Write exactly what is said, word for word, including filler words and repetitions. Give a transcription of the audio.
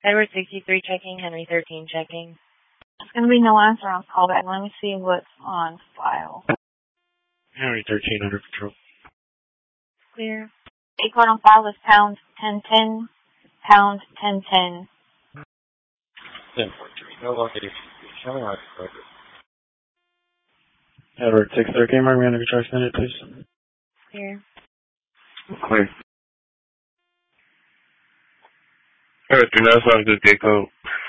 Edward sixty-three checking, Henry thirteen checking. There's going to be no answer on callback. Let me see what's on file. Henry thirteen under control. Clear. A code on file is pound ten ten, pound ten ten. ten point three. No location. Showing out the record. Edward six thirteen, mark me under control extended, please. Clear. Clear. Edward three nine five, good day code.